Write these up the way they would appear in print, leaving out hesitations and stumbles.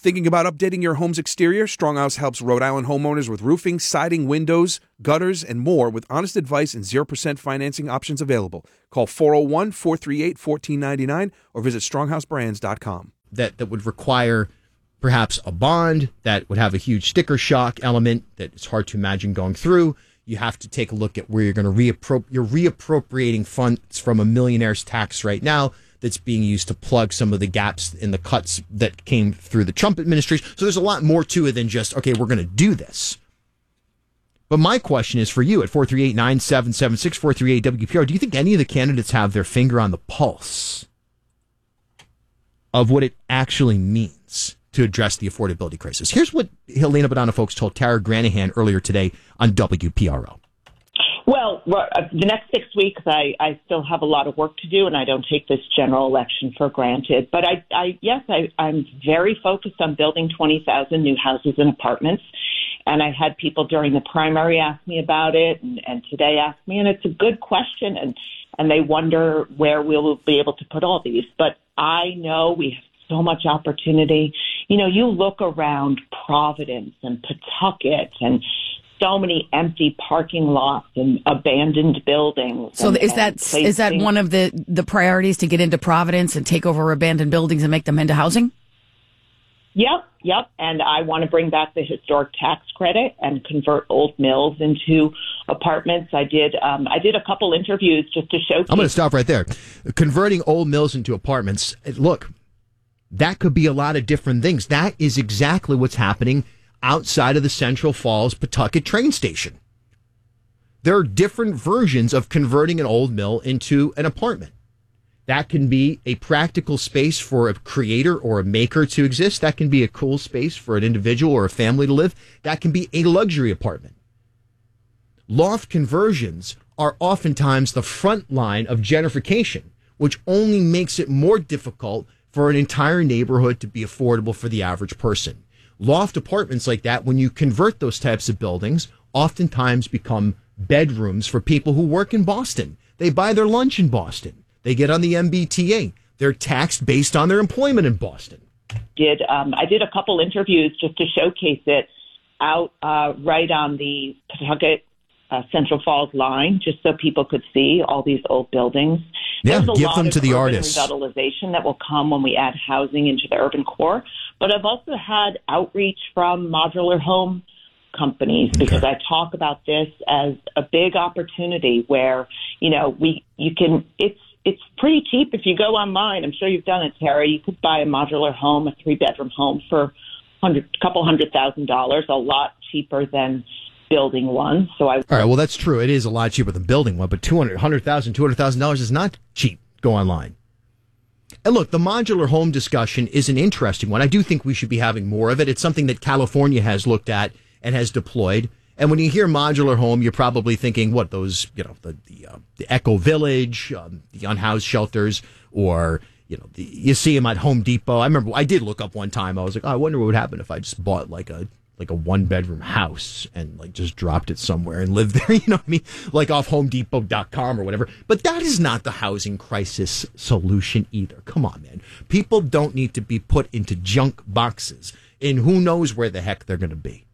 Thinking about updating your home's exterior? Stronghouse helps Rhode Island homeowners with roofing, siding, windows, gutters, and more with honest advice and 0% financing options available. Call 401-438-1499 or visit stronghouseBrands.com. That would require perhaps a bond, that would have a huge sticker shock element that it's hard to imagine going through. You have to take a look at where you're going to you're reappropriating funds from a millionaire's tax right now that's being used to plug some of the gaps in the cuts that came through the Trump administration. So there's a lot more to it than just, okay, we're going to do this. But my question is for you at 438-9776, 438-WPR. Do you think any of the candidates have their finger on the pulse of what it actually means to address the affordability crisis? Here's what Helena Badana folks told Tara Granahan earlier today on WPRO. Well, the next 6 weeks, I still have a lot of work to do, and I don't take this general election for granted. But I'm very focused on building 20,000 new houses and apartments. And I had people during the primary ask me about it, and today ask me, and it's a good question, and they wonder where we'll be able to put all these. But I know we have so much opportunity. You know, you look around Providence and Pawtucket and so many empty parking lots and abandoned buildings. So is that one of the priorities, to get into Providence and take over abandoned buildings and make them into housing? Yep. And I want to bring back the historic tax credit and convert old mills into apartments. I did a couple interviews just to showcase. I'm going to stop right there. Converting old mills into apartments. Look, that could be a lot of different things. That is exactly what's happening outside of the Central Falls Pawtucket train station. There are different versions of converting an old mill into an apartment. That can be a practical space for a creator or a maker to exist. That can be a cool space for an individual or a family to live. That can be a luxury apartment. Loft conversions are oftentimes the front line of gentrification, which only makes it more difficult for an entire neighborhood to be affordable for the average person. Loft apartments like that, when you convert those types of buildings, oftentimes become bedrooms for people who work in Boston. They buy their lunch in Boston. They get on the MBTA. They're taxed based on their employment in Boston. I did a couple interviews just to showcase it out right on the Pawtucket Central Falls line, just so people could see all these old buildings. Yeah, There's a give lot them of to the urban artists. Revitalization that will come when we add housing into the urban core. But I've also had outreach from modular home companies, because I talk about this as a big opportunity where, you know, it's pretty cheap if you go online. I'm sure you've done it, Terry. You could buy a modular home, a 3-bedroom home, for couple $100,000, a lot cheaper than building one. So all right, well, that's true. It is a lot cheaper than building one, but $200,000 is not cheap. Go online. And look, the modular home discussion is an interesting one. I do think we should be having more of it. It's something that California has looked at and has deployed. And when you hear modular home, you're probably thinking, what, those, you know, the Echo Village, the unhoused shelters, or, you know, you see them at Home Depot. I remember I did look up one time. I was like, oh, I wonder what would happen if I just bought like a 1-bedroom house and like just dropped it somewhere and lived there, you know what I mean? Like off HomeDepot.com or whatever. But that is not the housing crisis solution either. Come on, man. People don't need to be put into junk boxes, and who knows where the heck they're going to be.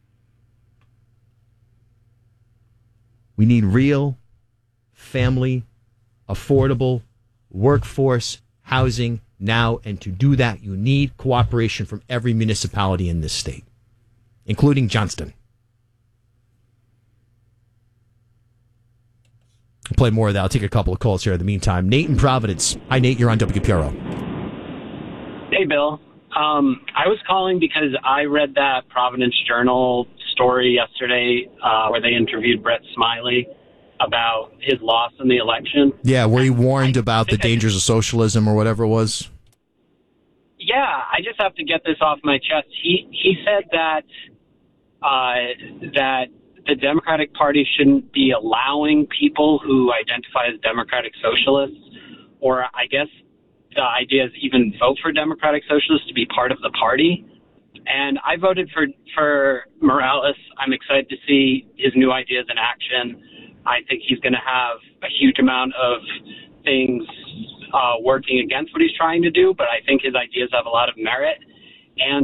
We need real, family, affordable, workforce, housing now. And to do that, you need cooperation from every municipality in this state, including Johnston. I'll play more of that. I'll take a couple of calls here in the meantime. Nate in Providence. Hi, Nate. You're on WPRO. Hey, Bill. I was calling because I read that Providence Journal story yesterday where they interviewed Brett Smiley about his loss in the election. Yeah, where he warned about the dangers of socialism or whatever it was. Yeah, I just have to get this off my chest. He said that the Democratic Party shouldn't be allowing people who identify as Democratic Socialists, or I guess the idea is even vote for Democratic Socialists, to be part of the party. And I voted for Morales. I'm excited to see his new ideas in action. I think he's going to have a huge amount of things working against what he's trying to do, but I think his ideas have a lot of merit. And